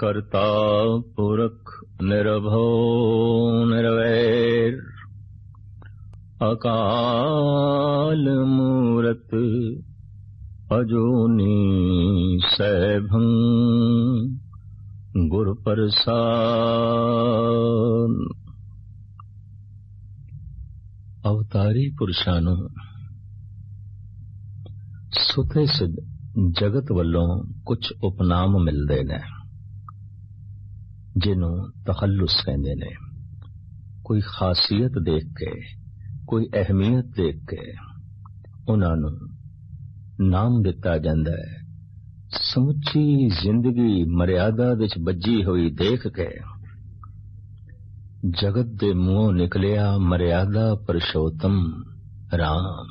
करता पुरख निर्भो निर्वैर अकाल मूरत अजूनी सैभं गुर प्रसाद। अवतारी पुरुषां नूं सुते सिद्ध जगत वल्लों कुछ उपनाम मिलदे ने जिन्हों तखल्लुस कहंदे ने। कोई खासियत देख के, कोई अहमियत देख के उन्हां नूं नाम दिता जांदा है। समुची जिंदगी मर्यादा विच बज्जी हुई देख के जगत दे मुंहों निकलिया मर्यादा पुरुषोत्तम राम।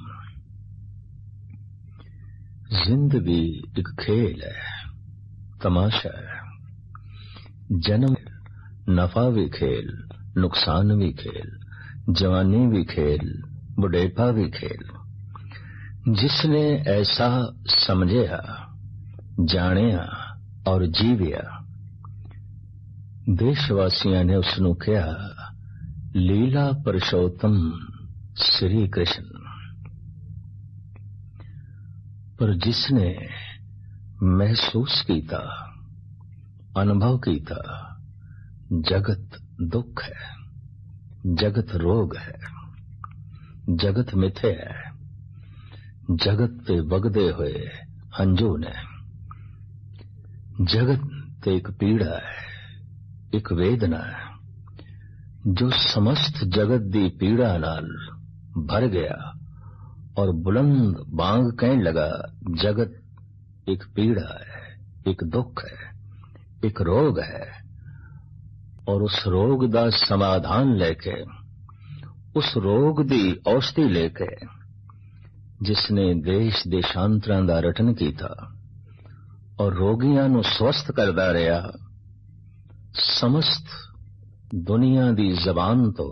जिंदगी एक खेल है, तमाशा है। जन्म नफा भी खेल, नुकसान भी खेल, जवानी भी खेल, बुढ़ेपा भी खेल। जिसने ऐसा समझिया, जानिया और जीविया, देशवासियों ने उसनू कहा लीला पुरुषोत्तम श्री कृष्ण। पर जिसने महसूस कीता, अनुभव कीता, जगत दुख है, जगत रोग है, जगत मिथे है, जगत ते वगदे हुए हंजू ने, जगत ते एक पीड़ा है, एक वेदना है जो समस्त जगत दी पीड़ा नाल भर गया और बुलंद बांग कहने लगा जगत एक पीड़ा है, एक दुख है, एक रोग है। और उस रोग दा समाधान लेके, उस रोग दी औषधि लेके जिसने देश देशांतरां दा रटन कीता और रोगियां नूं स्वस्थ करदा रहा, समस्त दुनिया दी जबान तो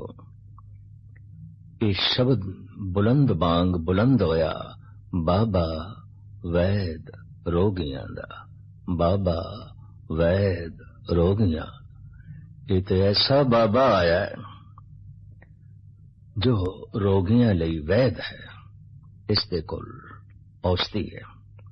ये शब्द बुलंद बांग बुलंद होया बाबा वैद रोगियां दा, बाबा वैद रोगियां। ये तो ऐसा बाबा आया है जो रोगियां लई वैद है, इसदे कोल औषधि है।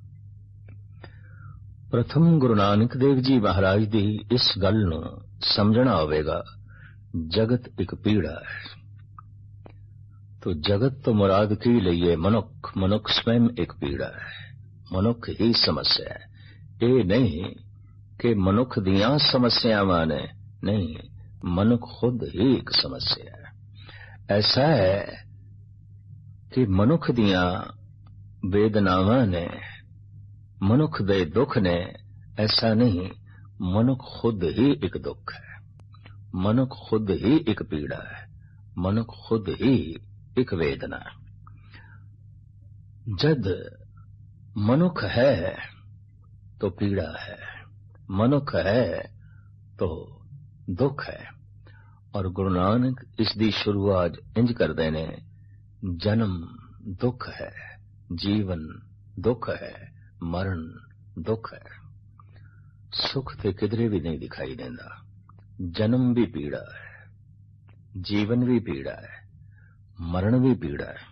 प्रथम गुरु नानक देव जी महाराज दी इस गल नूं समझना होवेगा। जगत एक पीड़ा है तो जगत तो मुराद की लईए मनुख। मनुख स्वयं एक पीड़ा है, मनुख ही समस्या है। ये नहीं कि मनुख दियां समस्यावां ने, नहीं, मनुख खुद ही एक समस्या है। ऐसा है कि मनुख दियां वेदनावां ने, मनुख दे दुख ने, ऐसा नहीं, मनुख खुद ही एक दुख है, मनुख खुद ही एक पीड़ा है, मनुख खुद ही एक वेदना है। जद मनुख है तो पीड़ा है, मनुख है तो दुख है। और गुरु नानक इसकी शुरुआत इंज करते ने, जन्म दुख है, जीवन दुख है, मरण दुख है। सुख ते किधरे भी नहीं दिखाई देता। जन्म भी पीड़ा है, जीवन भी पीड़ा है, मरण भी पीड़ा है।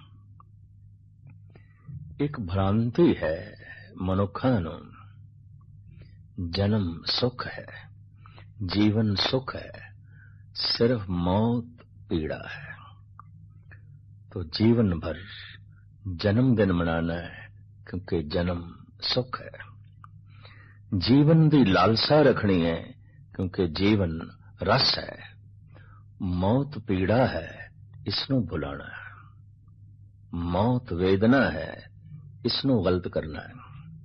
एक भ्रांति है मनुखा नूं, जन्म सुख है, जीवन सुख है, सिर्फ मौत पीड़ा है। तो जीवन भर जन्मदिन मनाना है क्योंकि जन्म सुख है। जीवन दी लालसा रखनी है क्योंकि जीवन रस है। मौत पीड़ा है, इसनों भुलाना है। मौत वेदना है, इसनों गलत करना है।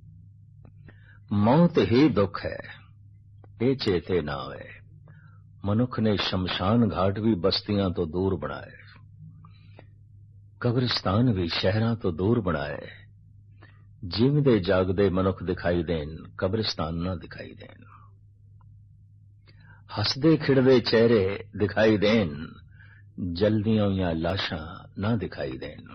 मौत ही दुख है, ये चेते ना होए। मनुख ने शमशान घाट भी बस्तियां तो दूर बनाए, कब्रिस्तान भी शहरां तो दूर बनाए। जीवदे जागदे मनुख दिखाई देन, कब्रिस्तान ना दिखाई देन। हसदे खिड़दे चेहरे दिखाई देन, जल्दियां या लाशां ना दिखाई देन।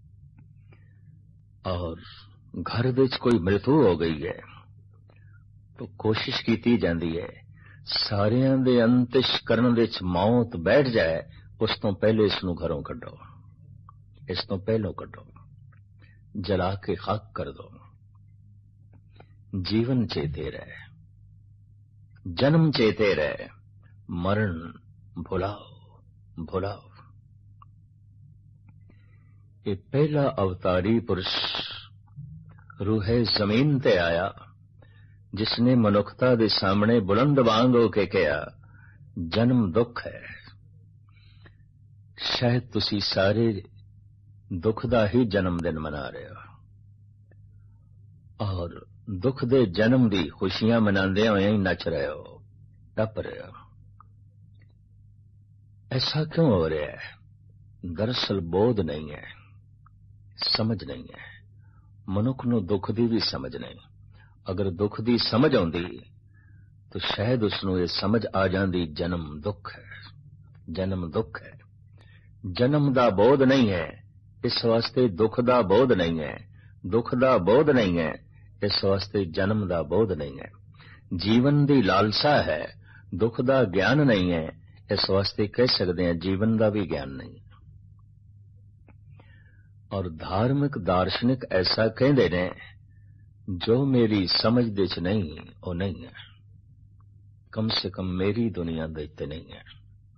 और घर विच कोई मृत्यु हो गई है, तो कोशिश की जाती है सारियां दे अंतਿਸ਼ਕਰਨ ਦੇ ਚ मौत बैठ जाए उस तो पहले इसनू घरों कड्डो, इस तो पहलों कड्डो, जला के खाक कर दो। जीवन चेते रहे, जन्म चेते रहे, मरण भुलाओ भुलाओ। ये पहला अवतारी पुरुष रूहे जमीन ते आया जिसने मनुखता दे सामने बुलंद वांग होके कहा जन्म दुख है। शायद तुसी सारे दुख दा ही जन्मदिन मना रहे हो और दुख दे जन्म दी खुशियां मनाते हुए ही नच रहे हो, टप रहे हो। ऐसा क्यों हो रहा है? दरअसल बोध नहीं है, समझ नहीं है। मनुख नूं दुख दी भी समझ नहीं। अगर दुख दी समझ आउंदी तो शायद उसनूं ये समझ आ जाती जन्म दुख है, जन्म दुख है। जन्म दा बोध नहीं है, इस वास्ते दुख दा बोध नहीं है। दुख दा बोध नहीं है, इस वास्ते जन्म दा बोध नहीं है। जीवन दी लालसा है, दुख दा ज्ञान नहीं है, इस वास्ते कह सकते हैं जीवन दा भी ज्ञान नहीं है। और धार्मिक दार्शनिक ऐसा कहते ने जो मेरी समझ दे च नहीं वो नहीं है, कम से कम मेरी दुनिया दे ते नहीं है।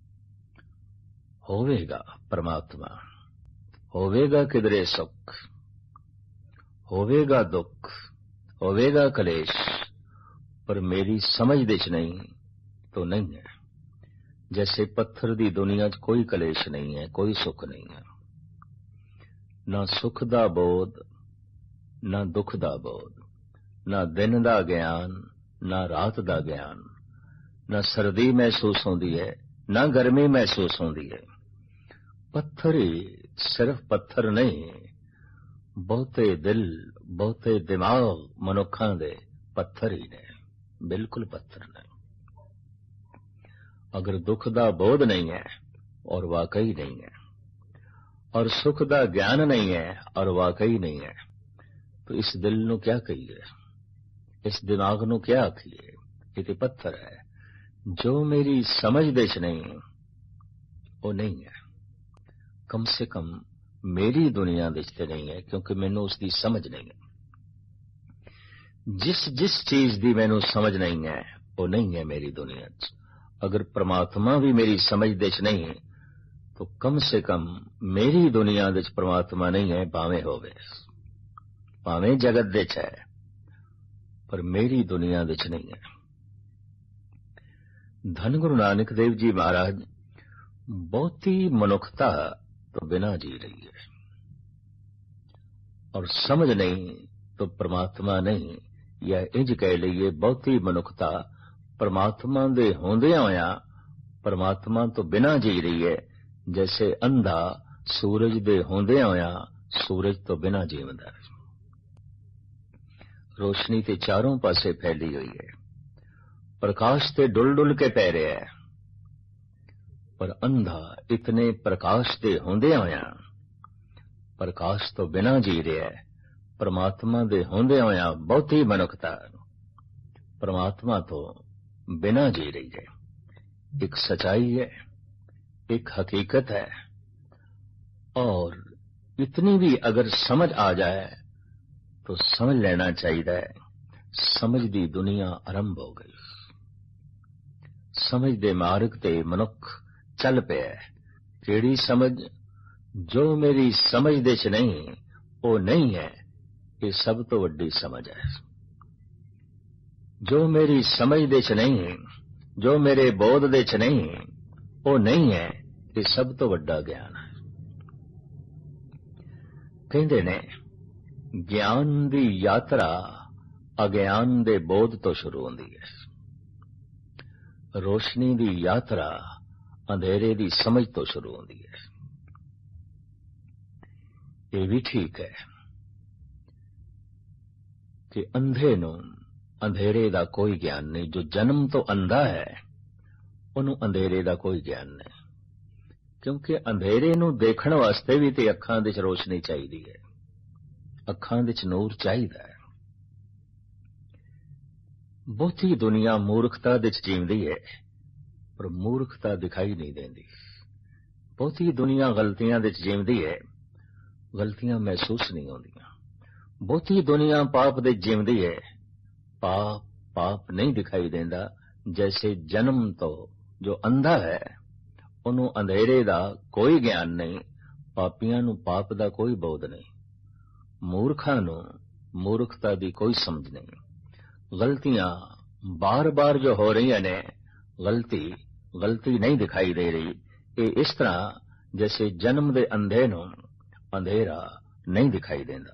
होवेगा परमात्मा, होवेगा किधरे सुख, होवेगा दुख, होवेगा कलेश, पर मेरी समझ दे च नहीं तो नहीं है। जैसे पत्थर दी दुनिया च कोई कलेश नहीं है, कोई सुख नहीं है। ना सुख दा बोध, ना दुख दा बोध, ना दिन दा ज्ञान, ना रात दा ज्ञान, ना सर्दी महसूस होती है, ना गर्मी महसूस होती है। पत्थर ही सिर्फ पत्थर नहीं, बहुते दिल, बहुते दिमाग मनुखां दे पत्थर ही ने, बिल्कुल पत्थर ने। अगर दुख दा बोध नहीं है और वाकई नहीं है, और सुख दा ज्ञान नहीं है और वाकई नहीं है, तो इस दिल नू क्या कहिए, इस दिमाग नू क्या आखिए? ये तो पत्थर है। जो मेरी समझ दे च नहीं वो नहीं है, कम से कम मेरी दुनिया दे च नहीं है, क्योंकि मैनू उसकी समझ नहीं है। जिस जिस चीज दी मैनू समझ नहीं है वो नहीं है मेरी दुनिया च। अगर परमात्मा भी मेरी समझ दे च नहीं तो कम से कम मेरी दुनिया दे च परमात्मा नहीं है, भावें होवे, भावें जगत दे च है, पर मेरी दुनिया दे च नहीं है। धन गुरु नानक देव जी महाराज बहुती मनुखता तो बिना जी रही है, और समझ नहीं तो परमात्मा नहीं, या इंज कह लीए बहुती मनुखता परमात्मा दे होंदियां होया परमात्मा तो बिना जी रही है। जैसे अंधा सूरज दे होंदियां होया सूरज तो बिना जीवंदा है। रोशनी ते चारों पासे फैली हुई है, प्रकाश ते डुल डुल के पै रहा है, पर अंधा इतने प्रकाश दे होंदियां होया प्रकाश तो बिना जी रहा है। परमात्मा दे होंदियां होया बहुती मनुखता परमात्मा तो बिना जी रही है। एक सच्चाई है, एक हकीकत है, और इतनी भी अगर समझ आ जाए तो समझ लेना चाहिए समझ दी दुनिया आरंभ हो गई। समझ दे मार्ग ते मनुख चल पे। केड़ी समझ? जो मेरी समझ दे च नहीं वो नहीं है, ये सब तो वड्डी समझ है। जो मेरी समझ दे च नहीं, जो मेरे बोध दे च नहीं वो नहीं है, ये सब तो वड्डा ज्ञान है। कहंदे ने ज्ञान दी यात्रा अज्ञान दे बोध तो शुरू होंदी है, रोशनी दी यात्रा अंधेरे दी समझ तो शुरू होंदी है। ये भी ठीक है कि अंधे नूं अंधेरे दा कोई ज्ञान नहीं। जो जन्म तो अंधा है उन्हों अंधेरे दा कोई ज्ञान नहीं, क्योंकि अंधेरे नूं देखण वास्ते भी ते अखां दे च रोशनी चाहिदी है, अखां दे च नूर चाहिदा है। ਬਹੁਤੀ ਦੁਨੀਆ ਮੂਰਖਤਾ ਦੇ ਚ ਜੀਂਦੀ ਹੈ, ਪਰ ਮੂਰਖਤਾ ਦਿਖਾਈ ਨਹੀਂ ਦਿੰਦੀ। ਬਹੁਤੀ ਦੁਨੀਆ ਗਲਤੀਆਂ ਦੇ ਚ ਜੀਂਦੀ ਹੈ, ਗਲਤੀਆਂ ਮਹਿਸੂਸ ਨਹੀਂ ਹੁੰਦੀਆਂ। ਬਹੁਤੀ ਦੁਨੀਆ ਪਾਪ ਦੇ ਜੀਂਦੀ ਹੈ, ਪਾਪ ਨਹੀਂ ਦਿਖਾਈ ਦਿੰਦਾ। ਜੈਸੇ ਜਨਮ ਤੋਂ ਜੋ ਅੰਧਾ ਹੈ, ਉਹਨੂੰ ਅੰਧੇਰੇ ਦਾ ਕੋਈ ਗਿਆਨ ਨਹੀਂ, ਪਾਪੀਆਂ ਨੂੰ ਪਾਪ ਦਾ ਕੋਈ ਬੋਧ ਨਹੀਂ, ਮੂਰਖਾਂ ਨੂੰ ਮੂਰਖਤਾ ਦੀ ਕੋਈ ਸਮਝ ਨਹੀਂ। ਗਲਤੀਆਂ ਬਾਰ-ਬਾਰ ਜੋ ਹੋ ਰਹੀਆਂ ਨੇ, ਗਲਤੀ ਨਹੀਂ ਦਿਖਾਈ ਦੇ ਰਹੀ। ਇਹ ਇਸ ਤਰ੍ਹਾਂ ਜੈਸੇ ਜਨਮ ਦੇ ਅੰਧੇ ਨੂੰ ਅੰਧੇਰਾ ਨਹੀਂ ਦਿਖਾਈ ਦਿੰਦਾ।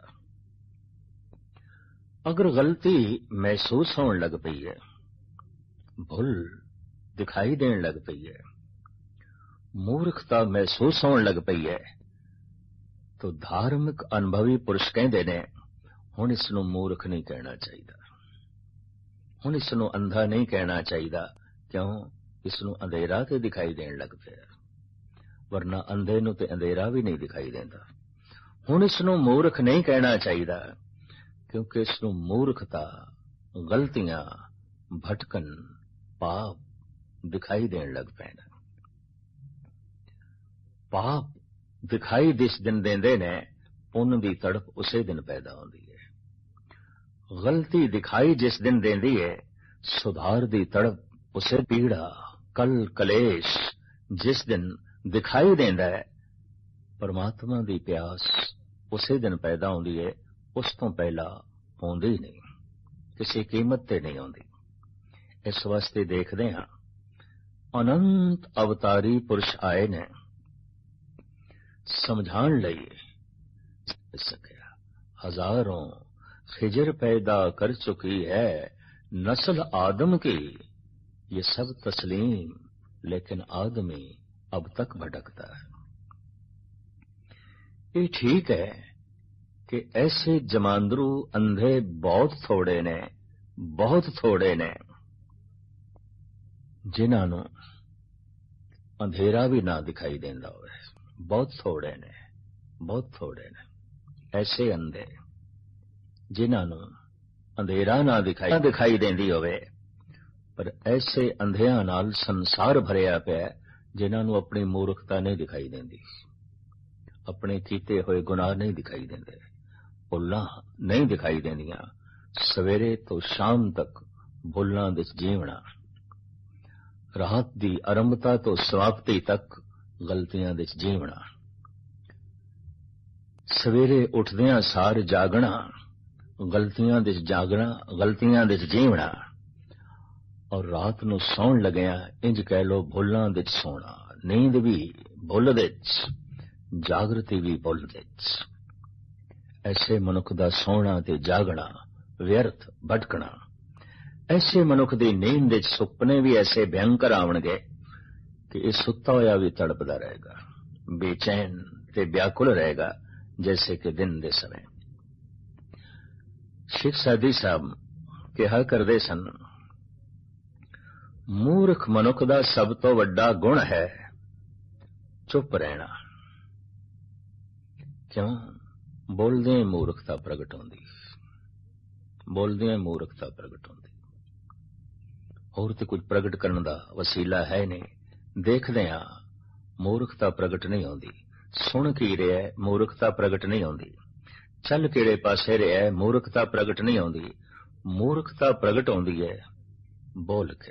ਅਗਰ ਗਲਤੀ ਮਹਿਸੂਸ ਹੋਣ ਲੱਗ ਪਈ ਹੈ, ਭੁੱਲ ਦਿਖਾਈ ਦੇਣ ਲੱਗ ਪਈ ਹੈ, ਮੂਰਖਤਾ ਮਹਿਸੂਸ ਹੋਣ ਲੱਗ ਪਈ ਹੈ, ਤਾਂ ਧਾਰਮਿਕ ਅਨੁਭਵੀ ਪੁਰਸ਼ ਕਹਿੰਦੇ ਨੇ, ਹੁਣ ਇਸ ਨੂੰ ਮੂਰਖ ਨਹੀਂ ਕਹਿਣਾ ਚਾਹੀਦਾ, ਹੁਣ ਇਸ ਨੂੰ ਅੰਧਾ ਨਹੀਂ ਕਹਿਣਾ ਚਾਹੀਦਾ। ਕਿਉਂ? ਇਸ ਨੂੰ ਅੰਧੇਰਾ ਤੇ ਦਿਖਾਈ ਦੇਣ ਲੱਗ ਪਿਆ, ਵਰਨਾ ਅੰਧੇ ਨੂੰ ਤੇ ਅੰਧੇਰਾ ਵੀ ਨਹੀਂ ਦਿਖਾਈ ਦਿੰਦਾ। ਹੁਣ ਇਸ ਨੂੰ ਮੂਰਖ ਨਹੀਂ ਕਹਿਣਾ ਚਾਹੀਦਾ, ਕਿਉਂਕਿ ਇਸ ਨੂੰ ਮੂਰਖਤਾ, ਗਲਤੀਆਂ, ਭਟਕਣ, ਪਾਪ ਦਿਖਾਈ ਦੇਣ ਲੱਗ ਪੈਣਾ। ਪਾਪ ਦਿਖਾਈ ਜਿਸ ਦਿਨ ਦਿੰਦੇ ਨੇ, ਪੁੰਨ ਦੀ ਤੜਪ ਉਸੇ ਦਿਨ ਪੈਦਾ ਹੁੰਦੀ ਹੈ। ਗਲਤੀ ਦਿਖਾਈ ਜਿਸ ਦਿਨ ਦਿੰਦੀ ਹੈ, ਸੁਧਾਰ ਦੀ ਤੜਪ ਉਸੇ ਪੀੜਾ, ਕਲ ਕਲੇਸ਼ ਜਿਸ ਦਿਨ ਦਿਖਾਈ ਦਿੰਦਾ ਹੈ, ਪਰਮਾਤਮਾ ਦੀ ਪਿਆਸ ਉਸੇ ਦਿਨ ਪੈਦਾ ਹੁੰਦੀ ਹੈ। ਉਸ ਤੋਂ ਪਹਿਲਾਂ ਆਉਂਦੀ ਨਹੀਂ, ਕਿਸੇ ਕੀਮਤ ਤੇ ਨਹੀਂ ਆਉਂਦੀ। ਇਸ ਵਾਸਤੇ ਦੇਖਦੇ ਹਾਂ, ਅਨੰਤ ਅਵਤਾਰੀ ਪੁਰਸ਼ ਆਏ ਨੇ ਸਮਝਾਉਣ ਲਈ। ਸਕਿਆ ਹਜ਼ਾरों खिजर पैदा कर चुकी है नस्ल आदम की, ये सब तस्लीम, लेकिन आदमी अब तक भटकता है। ये ठीक है कि ऐसे जमांदरू अंधे बहुत थोड़े ने, बहुत थोड़े ने, जिन्हां नूं अंधेरा भी ना दिखाई देंदा होवे। बहुत थोड़े ने, बहुत थोड़े ने ऐसे अंधे जिन्हां नूं अंधेरा ना दिखाई देंदी होवे। पर ऐसे अंधियां नाल संसार भरिया पिया, जिन्हां नूं अपनी मूर्खता नहीं दिखाई देंदी, अपने कीते होए गुनाह नहीं दिखाई देंदे, भुल्लां नहीं दिखाई देंदियां। सवेरे तो शाम तक भुल्लां दे जीवना, रात दी आरंभता तो समाप्ति तक गलतियां दे जीवना, सवेरे उठदियां सार जागना, गलतियां दे जागना, गलतियां दे जीवना, और रात नूं सौण लगिया इंज कह लो भुल्लां दे सोना। नींद भी भुल दे, जागृति भी भुल दे। ऐसे मनुख दा सोना ते जागना व्यर्थ भटकना। ऐसे मनुख दी नींद दे सुपने भी ऐसे भयंकर आवणगे कि इह सुत्ता होया भी तड़पदा रहेगा, बेचैन ते व्याकुल रहेगा, जैसे कि दिन दे समय। शेख सादी साहब कहा करदे सन, मूर्ख मनुख दा सब तो वड्डा गुण है चुप रहना। क्यों? बोलदे मूर्खता प्रगट होंदी, बोलदे मूर्खता प्रगट होंदी, होर ते कुछ प्रगट करने दा वसीला है नहीं। देखदे हां मूर्खता प्रगट नहीं होंदी, सुन की रिहा मूर्खता प्रगट नहीं होंदी, चल किहड़े पासे रिहा मूर्खता प्रगट नहीं होंदी। मूर्खता प्रगट होंदी है बोल के।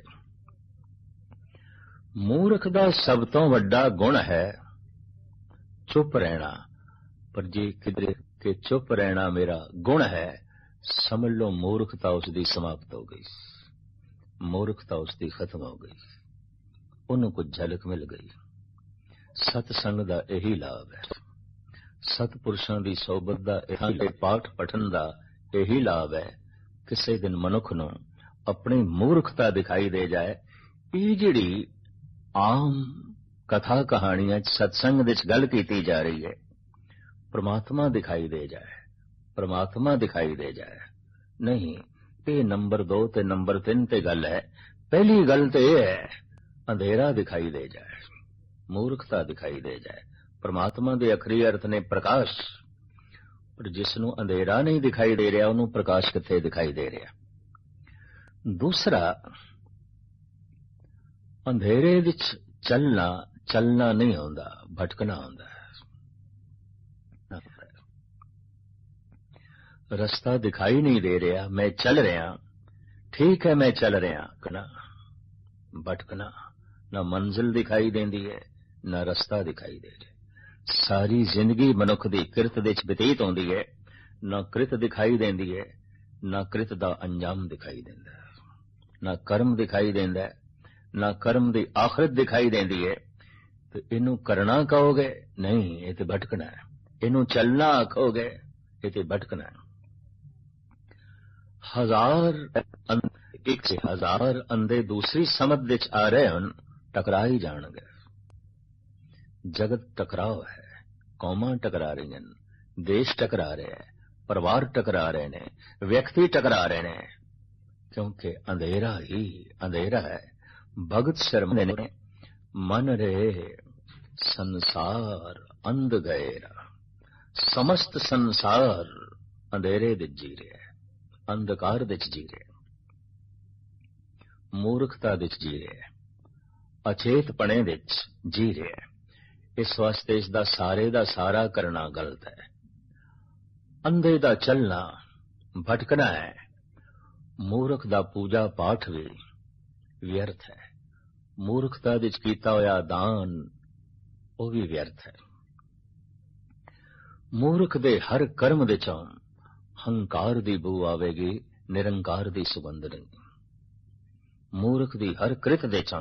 मूर्ख दा सब तो वड्डा गुण है चुप रहना। पर जे किधरे के चुप रहना मेरा गुण है, समझ लो मूर्खता उसकी समाप्त हो गई, मूर्खता उसकी खत्म हो गई, उन्होंने कुछ झलक मिल गई। सतसंग दा यही लाभ है, सतपुरुषां दी सोबत दा यही, पाठ पठन दा यही लाभ है। किसी दिन मनुख नूं अपनी मूर्खता दिखाई दे जाए। ये जिहड़ी आम कथा कहानियां सत्संग दे गल कीती जा रही है, परमात्मा दिखाई दे जाए, परमात्मा दिखाई दे जाए। नहीं, ये नंबर 2 ते नंबर 3 ते गल है। पहली गल तो यह है अंधेरा दिखाई दे जाए, मूर्खता दिखाई दे जाए। परमात्मा दे अखरी अर्थ ने प्रकाश, पर जिसनों अंधेरा नहीं दिखाई दे रहा उन्होंने प्रकाश कित्थे दिखाई दे रहा। दूसरा, अंधेरे विच चलना नहीं आउंदा, भटकना आउंदा है। रस्ता दिखाई नहीं दे रहा, मैं चल रहा, ठीक है मैं चल रहा, भटकना। ना मंजिल दिखाई देंदी है, ना रस्ता दिखाई दे रहा। सारी जिंदगी मनुख दी किरत दे विच बतीत होंदी है, ना किरत दिखाई देंदी है, ना किरत दा अंजाम दिखाई देंदा, ना कर्म दिखाई देंदा, ना कर्म दी आखिरत दिखाई देंदी है। तो इनू करना कहोगे, नहीं, ये तो भटकना है। इनू चलना आखोगे, ये तो भटकना है। एक से हजार अंधे दूसरी समझ विच आ रहे हैं, टकरा ही जाणगे। जगत टकराव है, कौमां टकरा रही हैं, देश टकरा रहे हैं, परिवार टकरा रहे ने, व्यक्ति टकरा रहे ने, क्योंकि अंधेरा ही अंधेरा है। भगत शर्मा ने मन रे संसार अंध गएरा, समस्त संसार अंधेरे विच जी रहा है, अंधकार विच जी रहा, मूर्खता विच जी रहा, अचेतपणे विच जी रहा। इस वास्ते इसदा सारे दा सारा करना गलत है। अंधे दा चलना भटकना है। मूर्ख दा पूजा पाठ भी व्यर्थ है। मूर्खता विच कीता होया दान वो भी व्यर्थ है। मूर्ख दे हर कर्म विचों हंकार दी बू आवेगी, निरंकार दी सुगंध नहीं। मूर्ख दी हर कृत विचों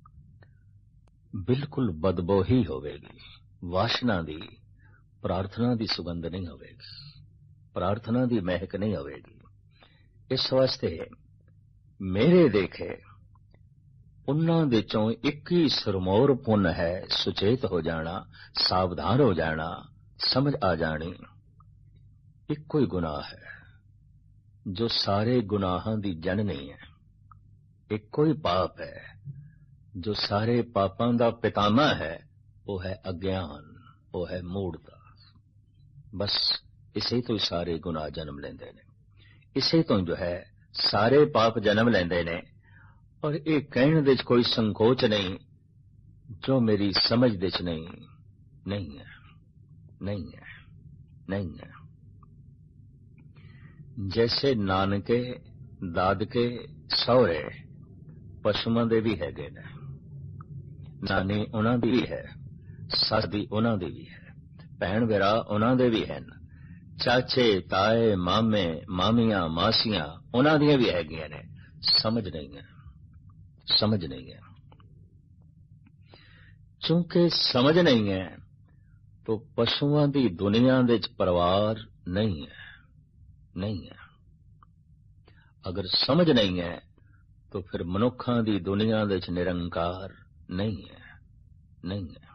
बिल्कुल बदबू ही होवेगी, वासना दी, प्रार्थना दी सुगंध नहीं होवेगी, प्रार्थना दी महक नहीं होवेगी। इस वास्ते मेरे देखे उन्हां विचों एक ही सरमौर पुन है, सुचेत हो जाना, सावधान हो जाना, समझ आ जानी। एक कोई गुनाह है जो सारे गुनाहां दी जननी है। एक कोई पाप है जो सारे पापां दा पितामह है, वो है अज्ञान, वो है मूढ़ता। बस इसे तो सारे गुनाह जन्म लेंदे ने, इसे तो जो है सारे पाप जन्म लेंदे ने। और ये कहने दे कोई संकोच नहीं जो मेरी समझ दे नहीं नहीं है, नहीं है, नहीं है। जैसे नानके दादके सौरे पशुओं दे भी हैगे ने, नानी उन्हां दी भी है, सस दी उन्हां दी भी है, भैन भरा उन्हां दे भी हैं, चाचे ताए मामे मामियां मासियां उन्हां दी भी हैगियां ने। समझ नहीं है, समझ नहीं है। चूंकि समझ नहीं है तो पशुओं की दुनिया दे परिवार नहीं है, नहीं है। अगर समझ नहीं है तो फिर मनुखा की दुनिया दे निरंकार नहीं है, नहीं है।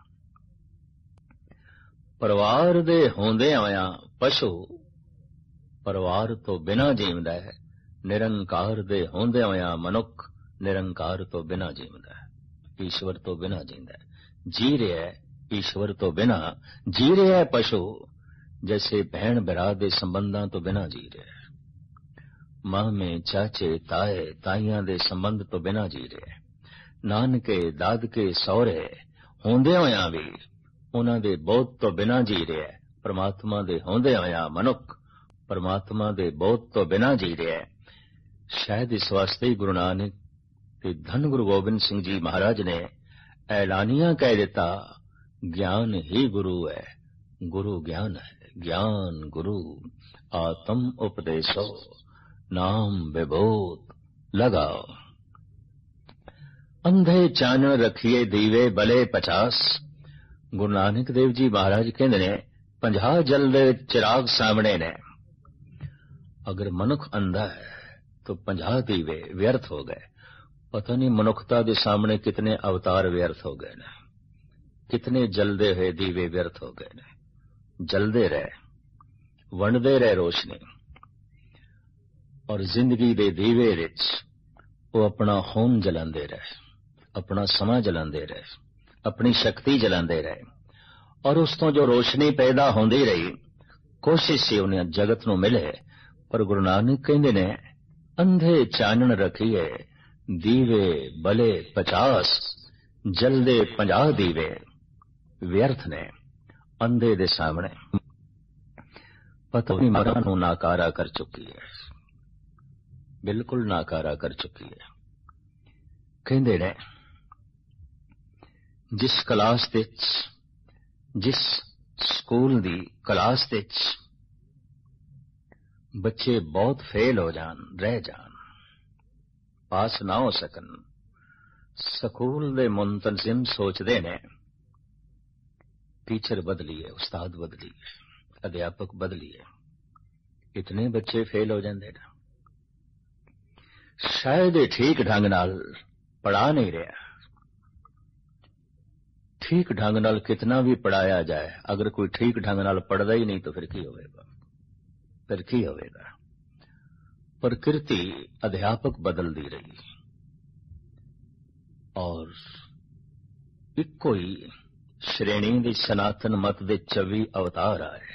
परिवार दे होंदे आया पशु परिवार तो बिना जीवदा है, निरंकार दे होंदे आया मनुख निरंकार तो बिना जीवदा है, ईश्वर तो बिना जींदा है। जी रहा है ईश्वर तो बिना, जी रहा है पशु जैसे बहन भरा दे संबंधां तो बिना जी रहा है, मामे चाचे ताए ताइयां दे संबंध तो बिना जी रहा है। नानके दादके सौरे होंदे होया भी उन्हां दे बोध तो बिना जी रहा है। परमात्मा दे होंदे होया मनुख परमात्मा दे बोध तो बिना जी रहा है। शायद इस वास्ते ही गुरु नानक ते धन गुरु गोबिंद सिंह जी महाराज ने ऐलानिया कह देता, ज्ञान ही गुरु है, गुरु ज्ञान है, ज्ञान गुरु आत्म उपदेशो नाम विभूत लगाओ। अंधे चानन रखिए दीवे भले 50। गुरु नानक देव जी महाराज कहते ने 50 जलदे चिराग सामने ने। अगर मनुख अंधा है तो 50 दीवे व्यर्थ हो गए। पता नहीं मनुखता के सामने कितने अवतार व्यर्थ हो गए ने, कितने जलदे हुए दीवे व्यर्थ हो गए ने। जलदे रहे, वंडदे रहे रोशनी, और जिंदगी दे दीवे विच वो अपना खून जलांदे रहे, अपना समा जलांदे रहे, अपनी शक्ति जलांदे रहे, और उस तो जो रोशनी पैदा होंदी रही, कोशिश से उन्हें जगत नूं मिले। पर गुरु नानक कहंदे ने अंधे चानन रखिए दीवे बले 50 जलदे 50 दीवे। व्यर्थ ने अंधे दे सामने पता नहीं मरा नूं नाकारा कर चुकी है, बिल्कुल नाकारा कर चुकी है। कहंदे ने जिस क्लास दे जिस स्कूल दी क्लास दे बच्चे बहुत फेल हो जान, रह जान, पास ना हो सकन, स्कूल दे मुंतजिम सोचते ने टीचर बदलीए, उस्ताद बदलीए, अध्यापक बदलीए, इतने बच्चे फेल हो जाते ना, शायद ये ठीक ढंग नाल पढ़ा नहीं रहा। ठीक ढंग नाल कितना भी पढ़ाया जाए, अगर कोई ठीक ढंग नाल पढ़दा ही नहीं तो फिर की होगा, फिर की होगा। प्रकृति अध्यापक बदलती रही और इको ही श्रेणी दी सनातन मत दे 24 अवतार आए।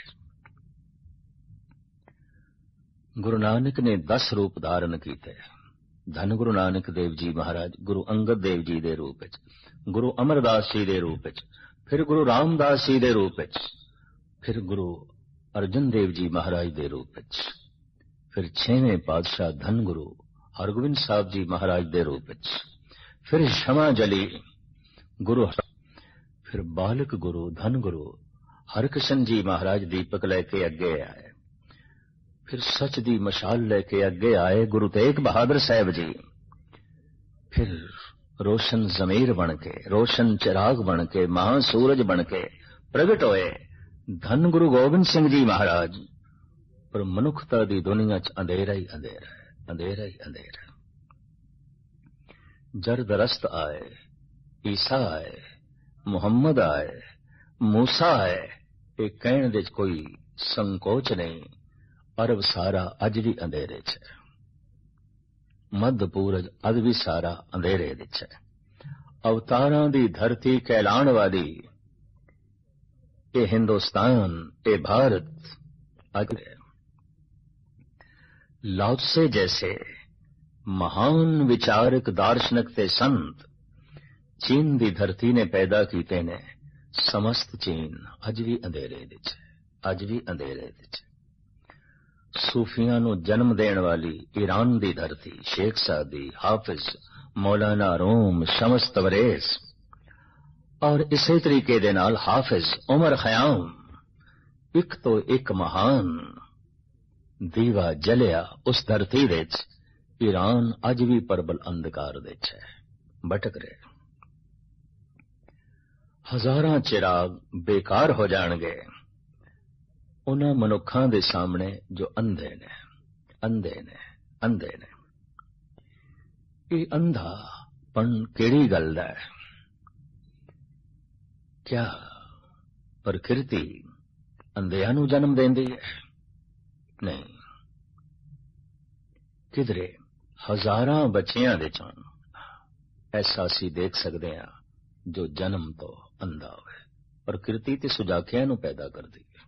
गुरु नानक ने 10 रूप धारण किए। धन गुरु नानक देव जी महाराज गुरु अंगद देव जी दे रूप विच, गुरु अमरदास जी दे रूप विच, फिर गुरु रामदास जी दे रूप विच, फिर गुरु अर्जन देव जी महाराज दे रूप विच, फिर 6वें पातशाह धन गुरु हरगोबिंद साहब जी महाराज दे रूप विच, फिर क्षमा जली गुरु, फिर बालक गुरु धन गुरु हरकिशन जी महाराज दीपक लेके अगे आए, फिर सच दी मशाल लेके अगे आए गुरु तेग बहादुर साहब जी, फिर रोशन जमीर बन के, रोशन चिराग बन के, महासूरज बन के प्रगट होए धन गुरु गोबिंद सिंह जी महाराज। पर मनुखता दी दुनिया च अंधेरा ही अंधेरा है, अंधेरा ही अंधेरा। जरदरस्त आए, ईसा आए, मुहम्मद आए, मूसा आए, ये कहने दे कोई संकोच नहीं। अरब सारा अज भी अंधेरे च है, मध्य पूरज अज भी सारा अंधेरे विच है। अवतारां दी धरती कहलाण वाली ये हिंदुस्तान, ये भारत अज लाओत्से जैसे महान विचारक दार्शनिक ते संत चीन दी धरती ने पैदा कीते ने, समस्त चीन अज भी अंधेरे विच है, अज भी अंधेरे विच। सूफियां नूं जन्म देण वाली ईरान दी धरती शेख सादी, हाफिज, मौलाना रूम, शमस तबरेज और इसे तरीके दे नाल हाफिज उमर खयाम, एक तो एक महान दीवा जलिया उस धरती विच। ईरान अज भी परबल अंधकार विच है, भटक रहे। हजारां चिराग बेकार हो जाणगे उन्हां मनुखां दे सामने जो अंधे ने, अंधे ने, अंधे ने। ये अंधापन केड़ी गल दा है? क्या प्रकृति अंधियां नूं जन्म देंदी है? नहीं, किधरे हजारां बच्चियां दे चों ऐसा असीं देख सकते हैं जो जन्म तो अंधा होवे। प्रकृति ते सुजाखियां नूं पैदा करदी है।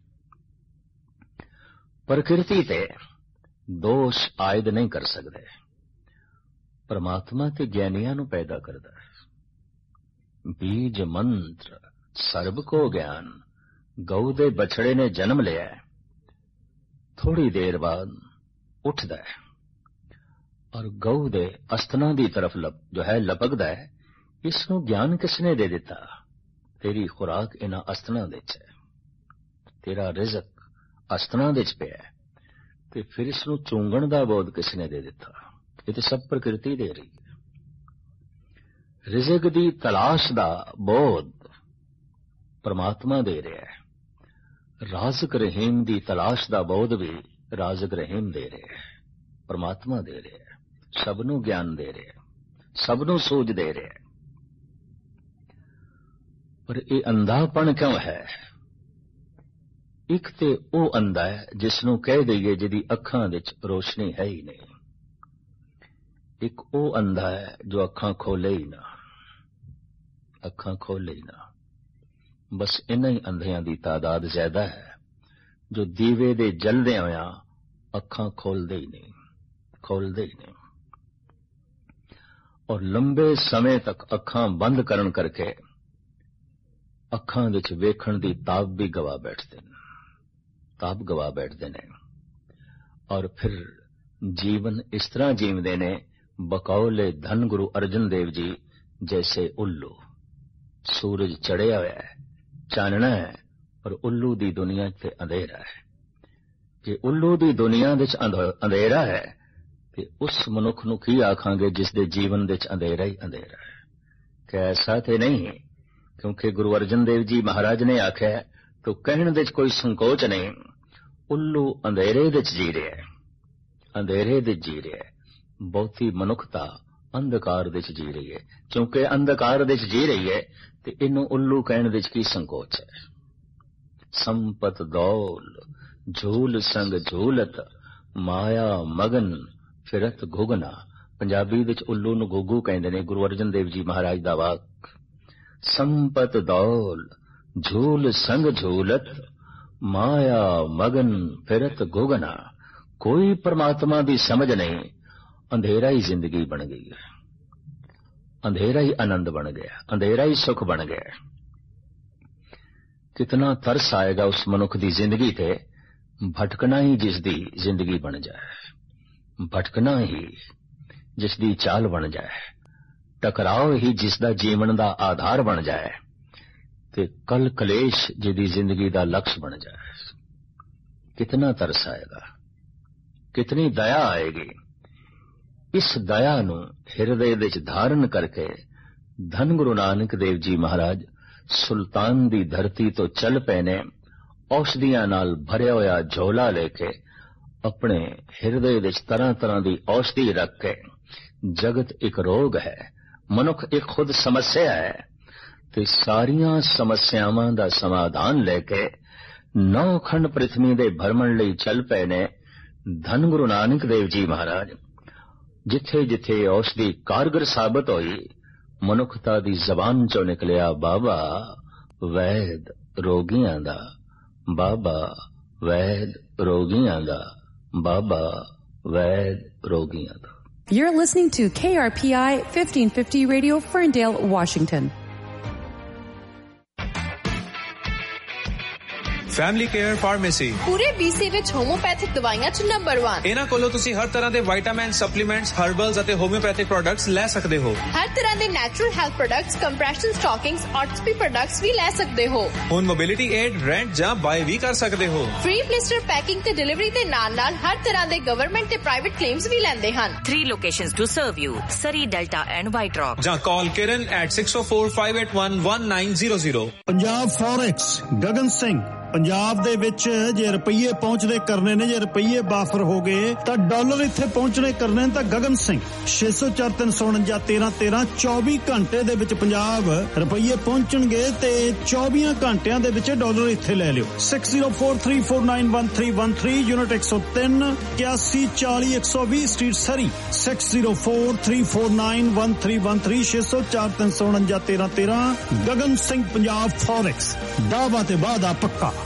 प्रकृति ते दोष आयद नहीं कर सकते। परमात्मा ते ज्ञानियां नूं पैदा करदा है। बीज मंत्र सर्ब को ज्ञान, गऊ दे बछड़े ने जन्म लिया है, थोड़ी देर बाद उठदा है और गऊ दे अस्थना दी तरफ जो है लपकदा है। इसनूं ज्ञान किसने दे दिता? तेरी खुराक इन्हां अस्थना दे च है, तेरा रिजक अस्थना दे च पिया है, ते फिर इसनूं चूंगण दा बोध किसने दे दिता? ये तो सब प्रकृति दे रही है। रिजक दी तलाश दा बोध परमात्मा दे रहा है। राज़िक रहीम दी तलाश दा बोध भी राज़िक रहीम दे रहा है, परमात्मा दे रहा है। सबनों ज्ञान दे रहा है, सबनों सूझ दे रहा है। पर ये अंधापन क्यों है? एक ते वो अंधा है जिसनों कह दईए जिहदी अखां विच रोशनी है ही नहीं। एक वो अंधा है जो अखां खोले ही ना, अखां खोले ही ना। बस इन्हां ही अंधियां दी तादाद ज्यादा है जो दीवे दे जलदे होया अखां खोलदे ही नहीं। खोलते ही नहीं और लंबे समय तक अखां बंद करन करके अखां विच वेखण दी ताब भी गवा बैठते ने और फिर जीवन इस तरह जीवते ने बकौले धन गुरु अर्जन देव जी जैसे उल्लू। सूरज चढ़िया हुआ है, चानना है, पर उल्लू दी दुनिया ते अंधेरा है। जे उल्लू दी दुनिया विच अंधेरा है ते उस मनुख नूं की आखांगे जिस दे जीवन विच अंधेरा ही अंधेरा है। क्या ऐसा ते नहीं? क्योंकि गुरु अर्जन देव जी महाराज ने आख्या तो कहण विच कोई संकोच नहीं। उल्लू अंधेरे विच जी रहा है, अंधेरे विच जी रहा है। बहुती मनुखता अंधकार विच जी रही है। क्योंकि अंधकार विच जी रही है ते इनू उल्लू कहण विच की संकोच है। संपत दौल झूल संग झूलत माया मगन फिरत घुगना। पंजाबी विच उल्लू नूं घुग्गू कहंदे ने। गुरु अर्जन देव जी महाराज दा वाक। संपत दौल झूल संग झूलत माया मगन फिरत घुगना। कोई परमात्मा दी समझ नहीं, अंधेरा ही जिंदगी बन गई है, अंधेरा ही आनंद बन गया, अंधेरा ही सुख बन गया। कितना तरस आएगा उस मनुख दी जिंदगी ते भटकना ही जिसदी जिंदगी बन जाए, भटकना ही जिसदी चाल बन जाए, टकराव ही जिसदा जीवन दा आधार बन जाए ते कल कलेश जिहदी जिंदगी दा लक्ष्य बन जाए। कितना तरस आएगा, कितनी दया आएगी। इस दया नूं हिरदे विच धारण करके धन गुरु नानक देव जी महाराज सुल्तान दी धरती तो चल पए ने। औषधियां नाल भरिया होया झोला लेके अपने हिरदे विच तरह तरह दी औषधि रख के, जगत एक रोग है, मनुख एक खुद समस्या है, ते सारियां समस्यावां दा समाधान लेके 9 खंड पृथ्वी दे भरमण लई चल पए ने धन गुरु नानक देव जी महाराज। जिथे जिथे औषधि कारगर साबित हुई, मनुखता दी जबान चो निकलिया बाबा वैद रोगियां दा, बाबा वैद रोगियां दा, बाबा वैद रोगियां दा। You're listening to KRPI 1550 Radio, Ferndale, Washington. Family care pharmacy पूरे BC ਵਿੱਚ ਹੋਮੋਪੈਥਿਕ ਦਵਾਈਆਂ ਚ ਨੰਬਰ 1। ਇਹਨਾਂ ਕੋਲੋਂ ਤੁਸੀਂ ਹਰ ਤਰ੍ਹਾਂ ਦੇ ਵਿਟਾਮਿਨ, ਸਪਲੀਮੈਂਟਸ, ਹਰਬਲਸ ਅਤੇ ਹੋਮਿਓਪੈਥਿਕ ਪ੍ਰੋਡਕਟਸ ਲੈ ਸਕਦੇ ਹੋ। ਹਰ ਤਰ੍ਹਾਂ ਦੇ natural health products, compression ਸਟਾਕਿੰਗਸ, ਆਰਥੋਪੀ products ਵੀ ਲੈ ਸਕਦੇ ਹੋ। ਹੁਣ ਮੋਬਿਲਿਟੀ ਏਡ, ਰੈਂਟ ਜਾਂ ਬਾਏ ਵੀ ਕਰ ਸਕਦੇ ਹੋ। ਫ੍ਰੀ ਬਲਿਸਟਰ ਪੈਕਿੰਗ ਤੇ ਡਿਲੀਵਰੀ ਦੇ ਨਾਲ-ਨਾਲ ਹਰ ਤਰ੍ਹਾਂ ਦੇ ਗਵਰਨਮੈਂਟ ਤੇ ਪ੍ਰਾਈਵੇਟ ਕਲੇਮਸ ਵੀ ਲੈਂਦੇ ਹਨ। 3 locations to serve you: Surrey, Delta and White Rock. ਜਾਂ ਕਾਲ ਕਿਰਨ at 6045811900। ਪੰਜਾਬ ਫੋਰੈਕਸ ਗगन ਸਿੰਘ। ਪੰਜਾਬ ਦੇ ਵਿੱਚ ਜੇ ਰੁਪਈਏ ਪਹੁੰਚਦੇ ਕਰਨੇ ਨੇ, ਜੇ ਰੁਪਈਏ ਬਾਫਰ ਹੋ ਗਏ ਤਾਂ ਡਾਲਰ ਇੱਥੇ ਪਹੁੰਚਣੇ ਕਰਨੇ ਤਾਂ ਗगन ਸਿੰਘ 6043491313 24 ਘੰਟੇ ਦੇ ਵਿੱਚ ਪੰਜਾਬ ਰੁਪਈਏ ਪਹੁੰਚਣਗੇ ਤੇ 24 ਘੰਟਿਆਂ ਦੇ ਵਿੱਚ ਡਾਲਰ ਇੱਥੇ ਲੈ ਲਿਓ। 6043491313 ਯੂਨਿਟ 103 8140 ਸਟਰੀਟ ਸਰੀ 6043491313 6043491313 ਗगन ਸਿੰਘ ਪੰਜਾਬ ਫੋਰੈਕਸ। ਦਾਅਵਾ ਤੇ ਵਾਅਦਾ ਪੱਕਾ।